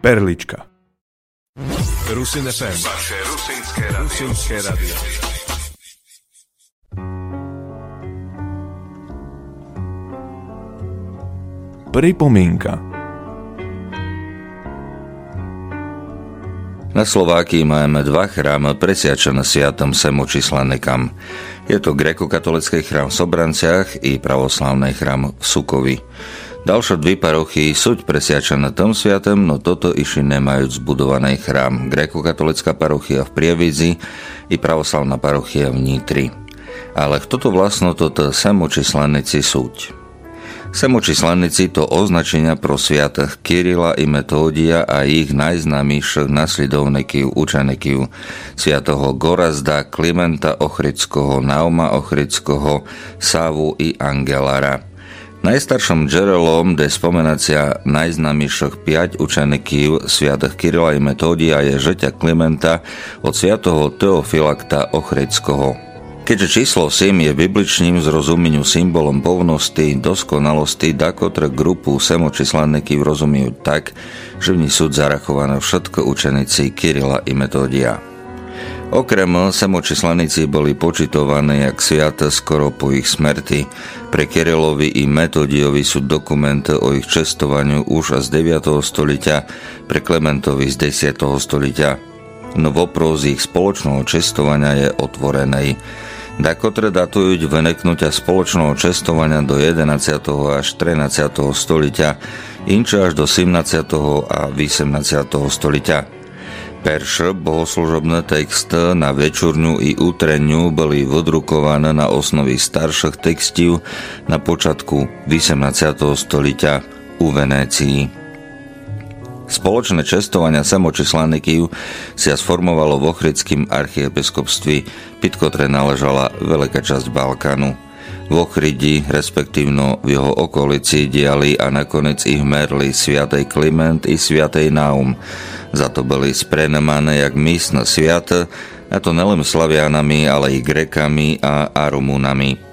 Perlička. Rusin FM. Vaše rusínske rádio. Pripomienka. Na Slovákii máme dva chrámy presviadčené sviatom Semočíslanekam. Je to grékokatolický chrám v Sobranciach i pravoslavný chrám v Sukovi. Ďalšie dve parochy sú presviadčené tom sviatom, no toto iši nemajú zbudovaný chrám. Grékokatolická parochia v Prievidzi i pravoslavná parochia v Nitri. Ale kto to vlastno toto Semočíslaneci súť? Semočíslaneci to označenia pro sviatých Kirila i Metódia a ich najznámejších nasledovníkov učeníkov sviatého Gorazda, Klimenta Ochridského, Nauma Ochridského, Savu i Angelara. Najstarším džerelom, kde spomenacia najznámejších 5 učeníkov sviatých Kirila i Metódia je žeťa Klimenta od sviatého Teofilakta Ochridského. Keďže číslo 7 je bibličným zrozumeniu symbolom povnosti, doskonalosti, dakotre grupu Semočíslanekov rozumiejú tak, že v ní sú zarachované všetko učeníci Kirila i Metódia. Okrem Semočíslaneci boli počitovaní jak sviaté skoro po ich smrti. Pre Kirilovi i Metódiovi sú dokumenty o ich čestovaniu už z 9. stoliťa, pre Klementovi z 10. stoliťa. No vopros ich spoločného čestovania je otvorenej. Dakotre datujú vyneknutia spoločného čestovania do 11. až 13. stoliťa, inče až do 17. a 18. stoliťa. Perše bohoslužobné texty na večurňu i útrenňu boli vydrukované na osnovi starších textov na počatku 18. stoliťa u Venécii. Spoločné čestovania Semočíslanekov sa sformovalo v Ochridském archiepiskopství, pod ktoré náležala veľká časť Balkánu. V Ochridi, respektívno v jeho okolici, diali a nakoniec ich merli sviatej Kliment i sviatej Naum. Za to boli sprenemané jak místne sviaté, a to nelen Slavianami, ale i Grékami a Rumunami.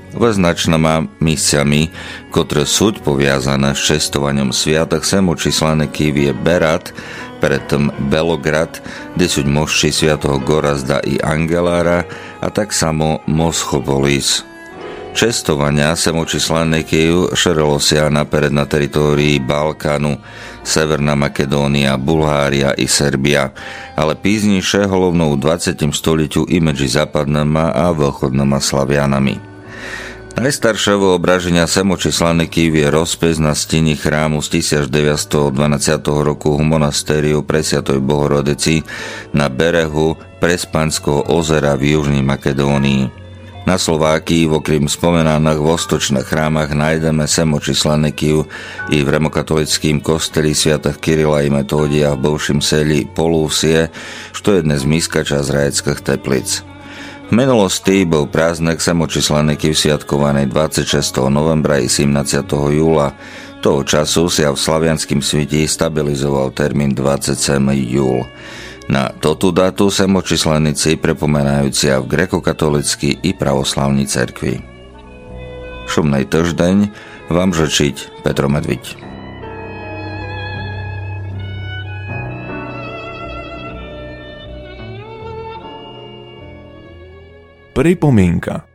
Značnými místami, ktoré sú poviazané s čestovaním sviatých Semočíslanekov je Berat, predtým Belograd, kde sú mošči sviatého Gorazda i Angelára, a tak samo Moschopolis. Čestovania Semočíslanekov šerilo sa napered na teritórii Balkánu, Severná Makedónia, Bulhária i Serbia, ale píznejšie hlavnou v 20. stoliťu i medzi západnými a východnými Slavianami. Najstaršie vyobraženia Semočíslanekov je rozpis na steni chrámu z 1912 roku v monastériu Presviatej Bohorodici na berehu Prespanského ozera v Južnej Makedónii. Na Slovákii okrem spomenaných vostočných chrámach nájdeme Semočíslanekov i v rimokatolickém kosteli sviatých Kirila i Metódia v bivším seli Polúsie, što je dnes míska časť Rajeckých Teplic. V minulosti bol prázdnik Semočíslanekov sviatkovaný 26. novembra i 17. júla. Toho času sa v slavianském svete stabilizoval termín 27. júl. Na toto dátu Semočíslaneci prepomenajúci v grékokatolíckej i pravoslavnej cerkvi. Šumnej týždeň vám žečiť Petro Medviť. Pripomienka.